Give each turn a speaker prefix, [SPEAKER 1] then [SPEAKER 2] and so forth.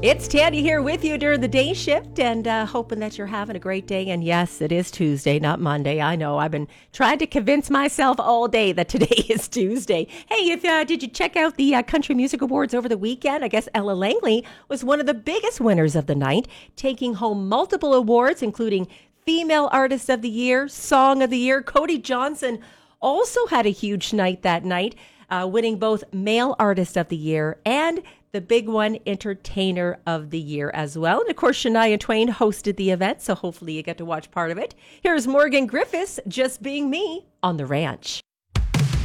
[SPEAKER 1] It's Tanya here with you during the day shift and hoping that you're having a great day. And yes, it is Tuesday, not Monday. I know I've been trying to convince myself all day that today is Tuesday. Hey, did you check out the Country Music Awards over the weekend? I guess Ella Langley was one of the biggest winners of the night, taking home multiple awards, including Female Artist of the Year, Song of the Year. Cody Johnson also had a huge night that night, winning both Male Artist of the Year and the big one, Entertainer of the Year as well. And of course, Shania Twain hosted the event, so hopefully you get to watch part of it. Here's Morgan Griffiths, Just Being Me, on The Ranch.